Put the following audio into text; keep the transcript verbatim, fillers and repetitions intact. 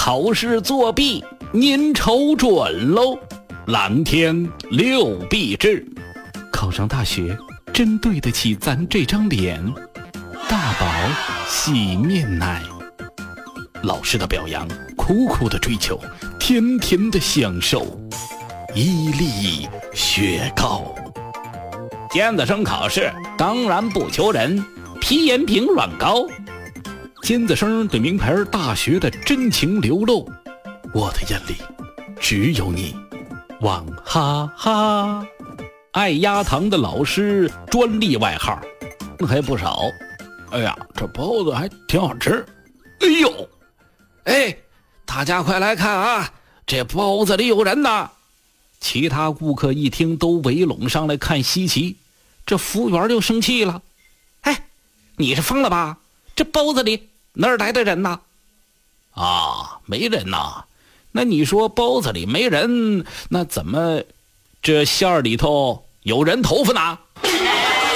考试作弊，您瞅准喽！蓝天六必治，考上大学真对得起咱这张脸。大宝洗面奶，老师的表扬，苦苦的追求，甜甜的享受，伊利雪糕。尖子生考试当然不求人，皮炎平软膏。尖子生对名牌大学的真情流露，我的眼里只有你，汪哈哈。爱鸭糖的老师专利外号还不少。哎呀，这包子还挺好吃。哎呦，哎，大家快来看啊，这包子里有人呢。其他顾客一听都围拢上来看稀奇，这服务员就生气了。哎，你是疯了吧？这包子里哪儿来的人呢？啊，没人呐。那你说包子里没人，那怎么这馅儿里头有人头发呢？